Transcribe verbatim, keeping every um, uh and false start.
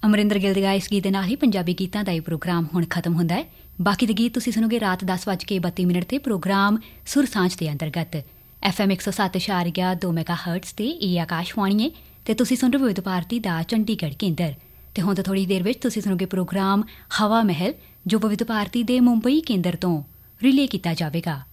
ਅਮਰਿੰਦਰ ਗਿੱਲ ਦੇ ਗਾਏ ਇਸ ਗੀਤ ਦੇ ਨਾਲ ਹੀ ਪੰਜਾਬੀ ਗੀਤਾਂ ਦਾ ਇਹ ਪ੍ਰੋਗਰਾਮ ਹੁਣ ਖਤਮ ਹੁੰਦਾ ਹੈ। ਬਾਕੀ ਦੇ ਗੀਤ ਤੁਸੀਂ ਸੁਣੋਗੇ ਰਾਤ ਦਸ ਵੱਜ ਕੇ ਬੱਤੀ ਮਿੰਟ ਤੇ ਪ੍ਰੋਗਰਾਮ ਸੁਰ ਸਾਂਝ ਦੇ ਅੰਤਰਗਤ ਐਫ ਐਮ ਇੱਕ ਸੌ ਸੱਤ ਇਸ਼ਾਰੀਆ ਦੋ ਮੈਗਾ ਹਰਟਸ ਤੇ ਇਹ ਆਕਾਸ਼ਵਾਣੀ ਹੈ ਤੇ ਤੁਸੀਂ ਸੁਣ ਰਹੇ ਹੋ ਵਿਵਿਧ ਭਾਰਤੀ ਦਾ ਚੰਡੀਗੜ੍ਹ ਕੇਂਦਰ। ਤੇ ਹੁਣ ਤਾਂ ਥੋੜ੍ਹੀ ਦੇਰ ਵਿੱਚ ਤੁਸੀਂ ਸੁਣੋਗੇ ਪ੍ਰੋਗਰਾਮ ਹਵਾ ਮਹਿਲ ਜੋ ਵਿਵਿਧ ਭਾਰਤੀ ਦੇ ਮੁੰਬਈ ਕੇਂਦਰ ਤੋਂ ਰਿਲੇ ਕੀਤਾ ਜਾਵੇਗਾ।